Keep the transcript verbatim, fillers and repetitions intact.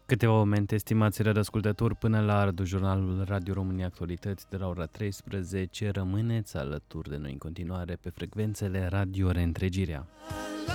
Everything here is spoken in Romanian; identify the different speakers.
Speaker 1: Câteva momente, estimați radioascultători, până la radiojurnalul Radio România Actualități de la ora treisprezece. Rămâneți alături de noi în continuare pe frecvențele Radio Reîntregirea.